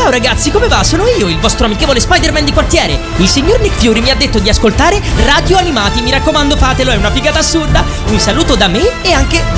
Ciao ragazzi, come va? Sono io, il vostro amichevole Spider-Man di quartiere. Il signor Nick Fury mi ha detto di ascoltare Radio Animati. Mi raccomando, fatelo, è una figata assurda. Un saluto da me e anche da